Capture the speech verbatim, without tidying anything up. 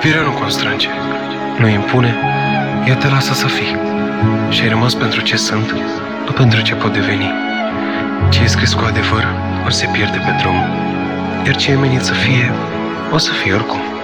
Iubirea nu constrânge, nu impune, ea te lasă să fii. Și ai rămas pentru ce sunt, nu pentru ce pot deveni. Ce e scris cu adevăr, ori se pierde pe drum, iar ce e menit să fie, o să fie oricum.